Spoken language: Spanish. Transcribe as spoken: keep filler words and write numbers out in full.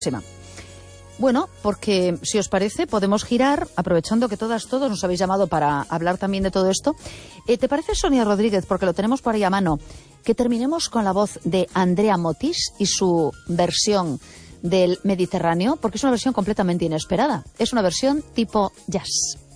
Bueno, porque si os parece podemos girar, aprovechando que todas, todos nos habéis llamado para hablar también de todo esto. Eh, ¿Te parece, Sonia Rodríguez, porque lo tenemos por ahí a mano, que terminemos con la voz de Andrea Motis y su versión del Mediterráneo? Porque es una versión completamente inesperada. Es una versión tipo jazz.